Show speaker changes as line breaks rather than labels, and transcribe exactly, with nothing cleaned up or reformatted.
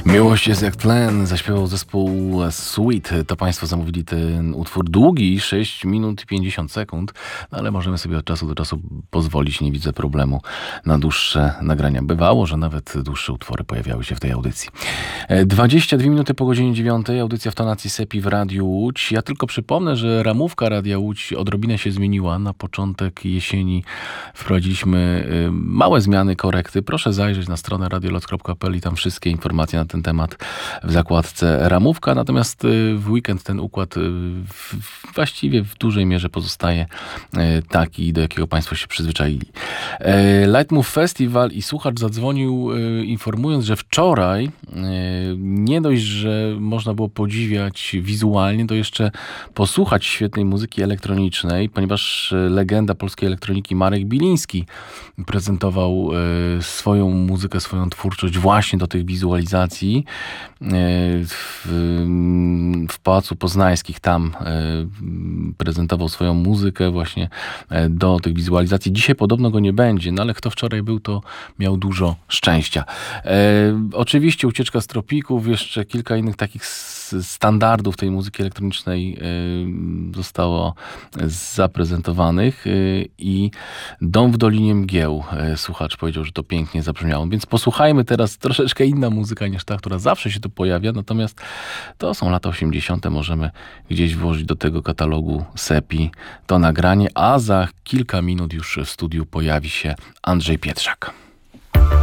Miłość jest jak tlen, zaśpiewał zespół Sweet. To państwo zamówili ten utwór długi, sześć minut i pięćdziesiąt sekund, no ale możemy sobie od czasu do czasu pozwolić, nie widzę problemu na dłuższe nagrania. Bywało, że nawet dłuższe utwory pojawiały się w tej audycji. dwadzieścia dwie minuty po godzinie dziewiątej, audycja w tonacji Sepi w Radiu Łódź. Ja tylko przypomnę, że ramówka Radia Łódź odrobinę się zmieniła. Na początek jesieni wprowadziliśmy małe zmiany, korekty. Proszę zajrzeć na stronę radioloc kropka p l i tam wszystkie informacje na ten temat w zakładce ramówka, natomiast w weekend ten układ w, właściwie w dużej mierze pozostaje taki, do jakiego państwo się przyzwyczaili. Lightmove Festival i słuchacz zadzwonił informując, że wczoraj nie dość, że można było podziwiać wizualnie, to jeszcze posłuchać świetnej muzyki elektronicznej, ponieważ legenda polskiej elektroniki Marek Biliński prezentował swoją muzykę, swoją twórczość właśnie do tych wizualizacji w, w Pałacu Poznańskich. Tam prezentował swoją muzykę właśnie do tych wizualizacji. Dzisiaj podobno go nie będzie, no ale kto wczoraj był, to miał dużo szczęścia. E, oczywiście Ucieczka z tropików, jeszcze kilka innych takich standardów tej muzyki elektronicznej e, zostało zaprezentowanych e, i Dom w Dolinie Mgieł. E, słuchacz powiedział, że to pięknie zabrzmiało. Więc posłuchajmy teraz troszeczkę inna muzyka niż ta, która zawsze się tu pojawia, natomiast to są lata osiemdziesiąte. Możemy gdzieś włożyć do tego katalogu Sepi to nagranie, a za kilka minut już w studiu pojawi się Andrzej Pietrzak.